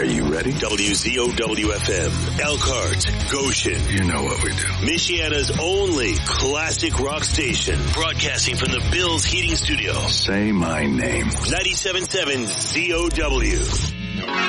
Are you ready? WZOW-FM, Elkhart, Goshen. You know what we do. Michiana's only classic rock station. Broadcasting from the Bills Heating Studio. Say my name. 97.7 ZOW.